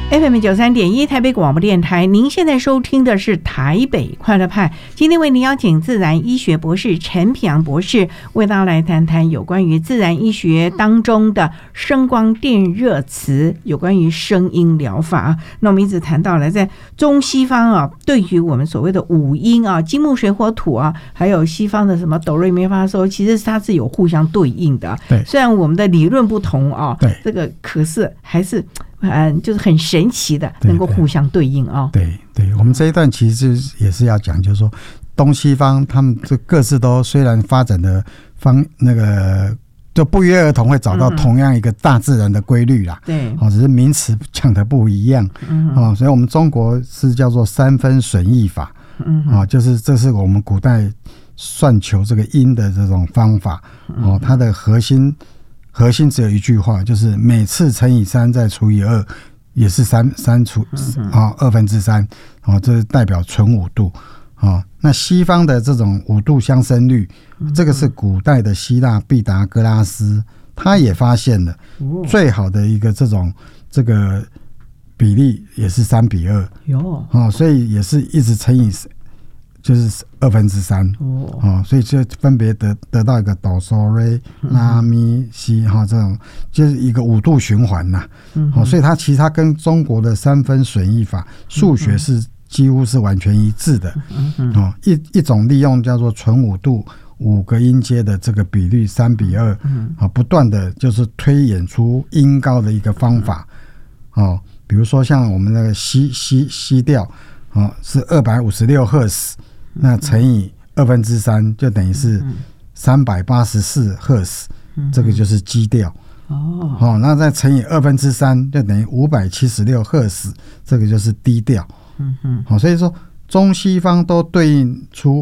FM93.1 台北广播电台，您现在收听的是台北快乐派。今天为您邀请自然医学博士陈品阳博士，为大家来谈谈有关于自然医学当中的声光电热磁，有关于声音疗法。那我们一直谈到了在中西方啊，对于我们所谓的五音啊，金木水火土啊，还有西方的什么哆瑞咪发嗦，其实它是有互相对应的。 对， 虽然我们的理论不同啊， 对， 这个可是还是就是很神奇的，能够互相对应啊。 对对，我们这一段其实也是要讲，就是说东西方他们这各自都虽然发展的那个就不约而同会找到同样一个大自然的规律啦。 对， 只是名词讲的不一样。所以我们中国是叫做三分损益法。就是这是我们古代算求这个音的这种方法。它的核心只有一句话，就是每次乘以3再除以2也是3除2/3。这是代表纯5度。那西方的这种5度相生率，这个是古代的希腊毕达哥拉斯他也发现了最好的一个这个比例也是3:2。所以也是一直乘以就是2/3。所以就分别得到一个哆嗦瑞拉咪西这种就是一个5度循环呐。所以其实它跟中国的三分损益法数学是几乎是完全一致的。一种利用叫做纯5度5个音阶的这个比率3:2，不断的就是推演出音高的一个方法。比如说像我们那个西调是256赫兹，那乘以3/2就等于是384赫兹，这个就是基调。那再乘以3/2就等于576赫兹，这个就是低调。所以说中西方都对应出